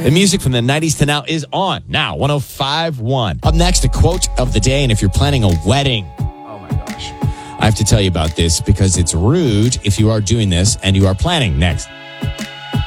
The music from the 90s to now is on. Now, 105.1. Up next, a quote of the day. And if you're planning a wedding, oh my gosh, I have to tell you about this because it's rude if you are doing this and you are planning next.